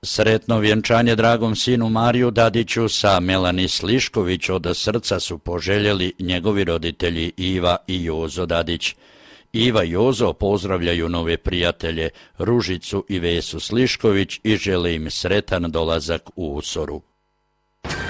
Sretno vjenčanje dragom sinu Mariju Dadiću sa Melani Slišković od srca su poželjeli njegovi roditelji Iva i Jozo Dadić. Iva i Jozo pozdravljaju nove prijatelje Ružicu i Vesu Slišković i žele im sretan dolazak u Usoru.